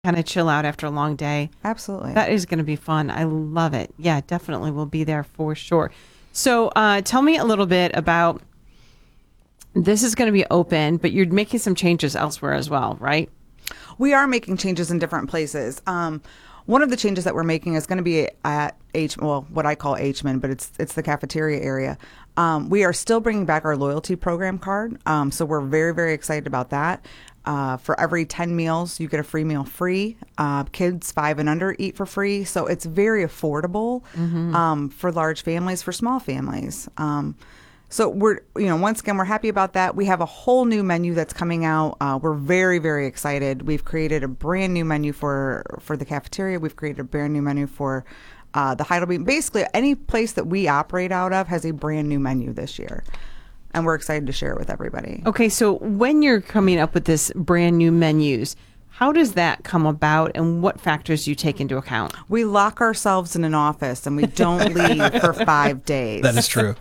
kind of chill out after a long day. Absolutely. That is going to be fun. I love it. Yeah, definitely we'll be there for sure. So tell me a little bit about, this is going to be open, but you're making some changes elsewhere as well, right? We are making changes in different places. One of the changes that we're making is going to be at what I call Hman, but it's the cafeteria area. We are still bringing back our loyalty program card, so we're very, very excited about that. For every 10 meals, you get a free meal free. Kids 5 and under eat for free, so it's very affordable for large families, for small families. So once again, we're happy about that. We have a whole new menu that's coming out. We're very, very excited. We've created a brand new menu for the cafeteria. We've created a brand new menu for the Heidelbein. Basically, any place that we operate out of has a brand new menu this year. And we're excited to share it with everybody. Okay, so when you're coming up with this brand new menus, how does that come about, and what factors do you take into account? We lock ourselves in an office and we don't leave for 5 days. That is true.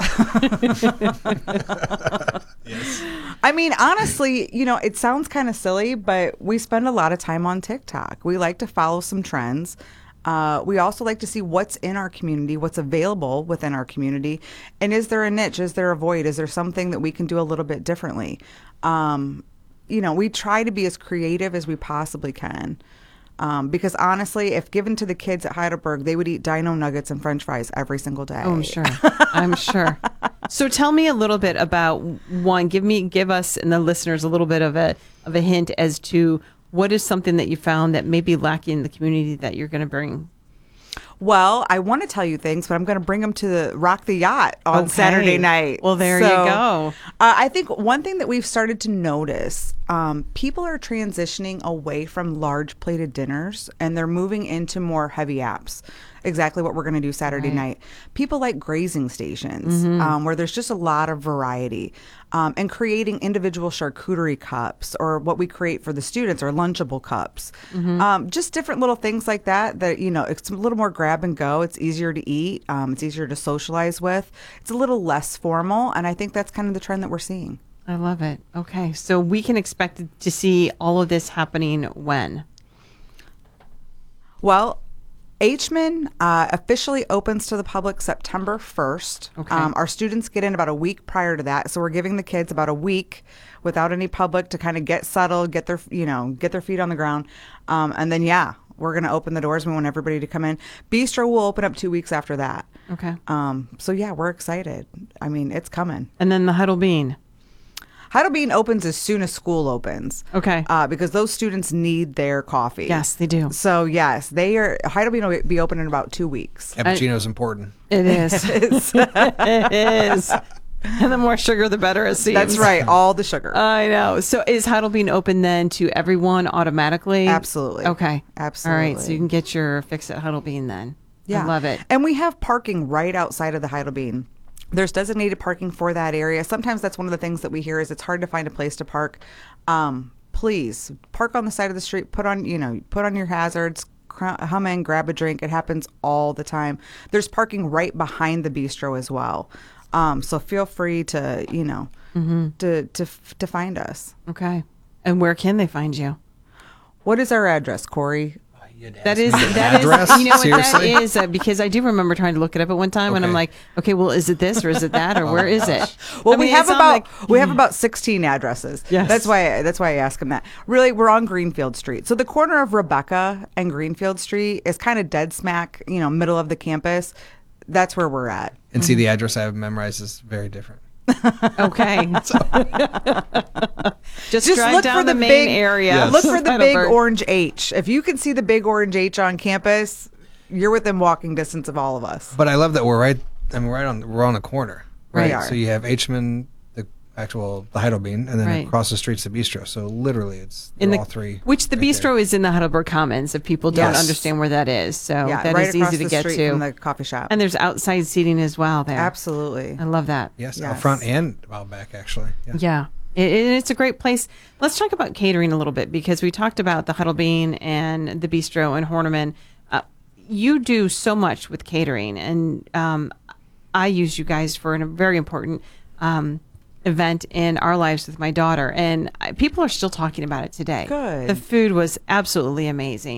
Yes. I mean, honestly, it sounds kind of silly, but we spend a lot of time on TikTok. We like to follow some trends. We also like to see what's in our community, what's available within our community, and is there a niche? Is there a void? Is there something that we can do a little bit differently? We try to be as creative as we possibly can, because honestly, if given to the kids at Heidelberg, they would eat Dino Nuggets and French fries every single day. Oh, I'm sure. I'm sure. So tell me a little bit about one. Give us and the listeners a little bit of a hint as to what is something that you found that may be lacking in the community that you're going to bring? Well, I want to tell you things, but I'm going to bring them to the Rock the Yacht on Saturday night. Well, there you go. I think one thing that we've started to notice, people are transitioning away from large plated dinners and they're moving into more heavy apps. Exactly what we're going to do Saturday night. People like grazing stations, where there's just a lot of variety, and creating individual charcuterie cups, or what we create for the students, or Lunchable cups. Just different little things like that, it's a little more grab and go. It's easier to eat. It's easier to socialize with. It's a little less formal. And I think that's kind of the trend that we're seeing. I love it. Okay. So we can expect to see all of this happening when? Well, Hman officially opens to the public September 1st. Okay. Our students get in about a week prior to that, so we're giving the kids about a week without any public to kind of get settled, get their feet on the ground, and then we're going to open the doors. We want everybody to come in. Bistro will open up 2 weeks after that. Okay. So we're excited. I mean, it's coming. And then the Heidelbein. Heidelbein opens as soon as school opens. Okay. Because those students need their coffee. Yes, they do. So yes, Heidelbein will be open in about 2 weeks. Cappuccino's important. It is. It is. And the more sugar, the better, it seems. That's right. All the sugar. I know. So is Heidelbein open then to everyone automatically? Absolutely. Okay. Absolutely. All right. So you can get your fix at Heidelbein then. Yeah. I love it. And we have parking right outside of the Heidelbein. There's designated parking for that area. Sometimes that's one of the things that we hear is it's hard to find a place to park. Please park on the side of the street. Put on your hazards. Come in, grab a drink. It happens all the time. There's parking right behind the bistro as well. So feel free to to find us. Okay. And where can they find you? What is our address, Corey? That is, address? you know what Seriously? that is, because I do remember trying to look it up at one time, and I'm like, okay, well, is it this or is it that, or where is it? Well, I mean, we have about 16 addresses. Yes. That's why I ask them that. Really, we're on Greenfield Street. So the corner of Rebecca and Greenfield Street is kind of dead smack, middle of the campus. That's where we're at. And see, the address I have memorized is very different. Okay. Just drive look down for the main big area. Yes. Look for the big Heidelberg. orange H. If you can see the big orange H on campus, you're within walking distance of all of us. But I love that we're on a corner. Right. We are. So you have Hman, the Heidelbein, and then Right. across the street's the bistro. So literally, In all three. Which the right bistro there. is in the Heidelberg Commons, if people don't Yes. understand where that is. So Yeah, that right is across easy to the get street to. from the coffee shop. And there's outside seating as well there. Absolutely. I love that. Yes, Yes. out front and out back, actually. Yeah. Yeah. It's a great place. Let's talk about catering a little bit, because we talked about the Heidelbein and the bistro and Horniman. You do so much with catering, and I use you guys for a very important event in our lives with my daughter, and people are still talking about it today. Good. The food was absolutely amazing.